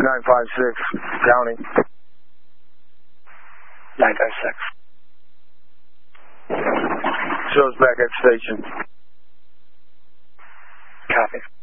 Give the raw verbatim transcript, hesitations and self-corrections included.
nine five six, counting. nine five six. Shows back at station. Copy.